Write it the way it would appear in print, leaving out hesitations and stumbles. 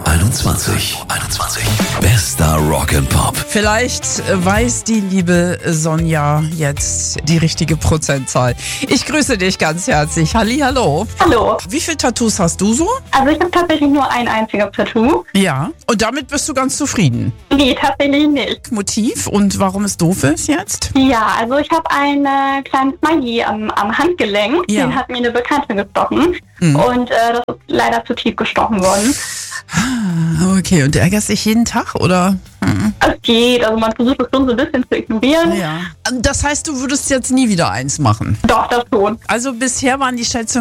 21. Bester Rock and Pop. Vielleicht weiß die liebe Sonja jetzt die richtige Prozentzahl. Ich grüße dich ganz herzlich. Hallihallo. Hallo. Wie viele Tattoos hast du so? Also ich habe tatsächlich nur ein einziges Tattoo. Ja. Und damit bist du ganz zufrieden? Nee, tatsächlich nicht. Motiv und warum es doof ist jetzt? Ja, also ich habe ein kleines Smiley am Handgelenk. Ja. Den hat mir eine Bekannte gestochen. Und das ist leider zu tief gestochen worden. Okay, und du ärgerst dich jeden Tag, oder? Es geht, also man versucht es schon so ein bisschen zu ignorieren. Ja. Das heißt, du würdest jetzt nie wieder eins machen? Doch, das schon. Also bisher waren die Schätzungen